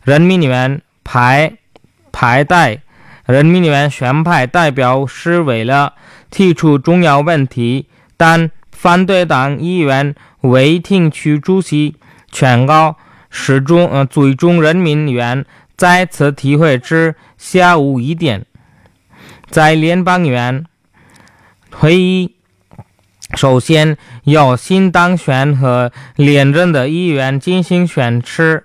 人民元派人民元选派代表是为了提出重要问题，但反对党议员委听区主席劝告最终人民元再次提回至下午1点。在联邦元会议，首先由新当选和连任的议员进行宣誓。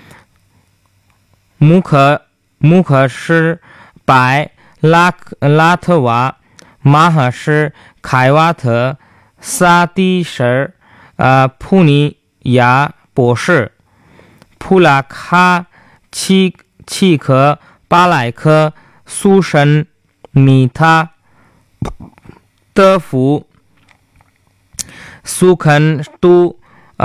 穆克什拜拉特瓦、马哈什凯瓦特、萨迪什普尼亚博士、普拉卡契克巴莱克、苏珊米塔德福、苏肯杜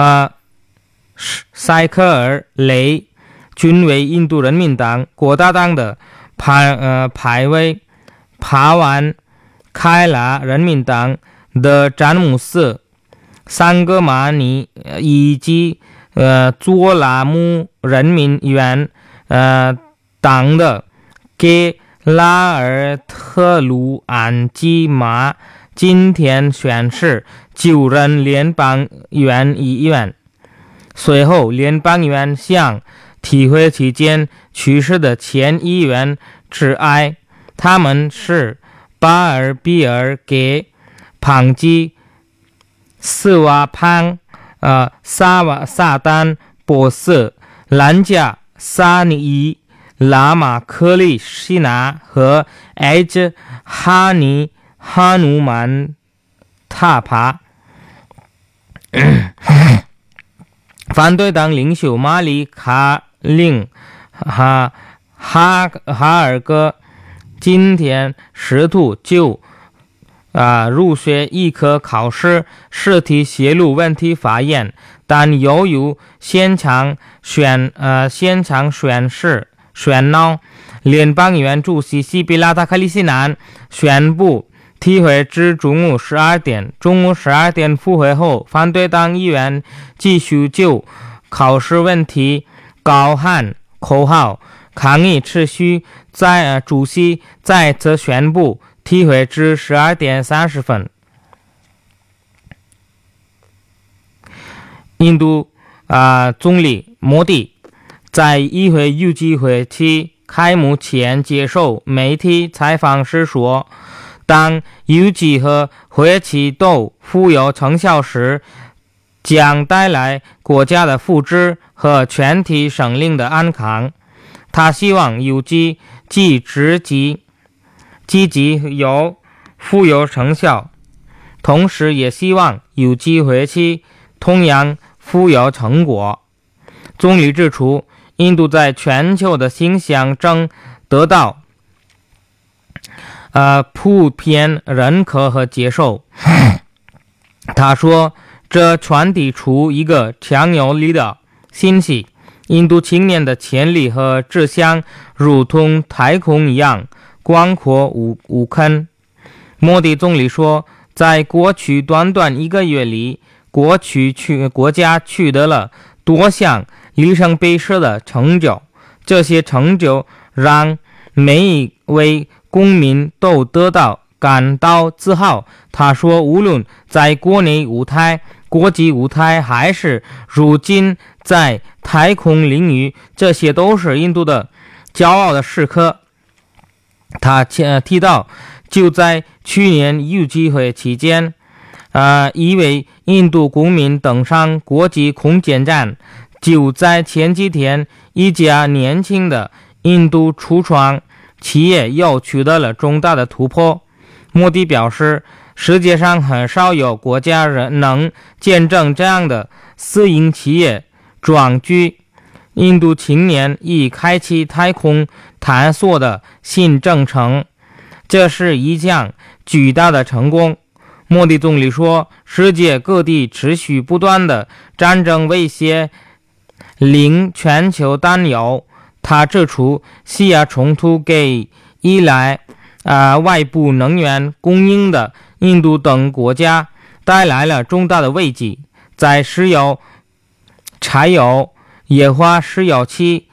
塞克尔雷均为印度人民党国大党的排位。帕万开拉人民党的詹姆斯桑格马尼以及佐拉姆人民元党的给拉尔特鲁安吉马今天宣誓就任联邦元议员。随后，联邦元向提回期间去世的前议员致哀，他们是巴尔比尔给庞吉斯瓦潘萨丹波斯兰加萨尼伊拉马克利西纳和埃兹哈努曼塔帕。反对党领袖马里卡令哈尔戈今天试图就入学医科考试试题泄露问题发言，但由于现场宣闹，联邦议员主席西比拉达克里西南宣布提回至中午12点。中午12点复会后，反对党议员继续就考试问题高喊口号，抗议持续。主席再次宣布提回至12点30分。印度总理莫迪在议会预计会期开幕前接受媒体采访时说，当预计和会期都富有成效时，将带来国家的福祉和全体生灵的安康。他希望预计既积极又富有成效，同时也希望预计会期同样富有成果。总理指出，印度在全球的形象正得到普遍认可和接受。他说，这传递出一个强有力的信息，印度青年的潜力和志向如同太空一样广阔无坑。莫迪总理说，在过去短短1个月里，国家取得了多项里程碑式的成就，这些成就让每一位公民都感到自豪。他说，无论在国内舞台、国际舞台还是如今在太空领域，这些都是印度的骄傲的时刻。他提到，就在去年预计会期间，一位印度公民登上国际空间站。就在前几天，一家年轻的印度初创企业又取得了重大的突破。莫迪表示，世界上很少有国家人能见证这样的私营企业壮举。印度青年已开启太空探索的新征程，这是一项巨大的成功。莫迪总理说，世界各地持续不断的战争威胁令全球担忧。他指出，西亚冲突给依赖外部能源供应的印度等国家带来了重大的危机。在石油、柴油、液化石油气